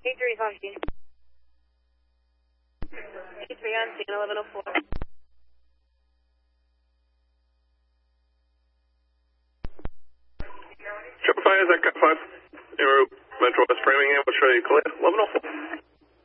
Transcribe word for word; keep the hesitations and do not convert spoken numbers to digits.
eight three is on scene. eight three on scene, eleven oh four. Triple five is that cut five. Your Metro West Framingham, we'll show you clear. eleven oh four.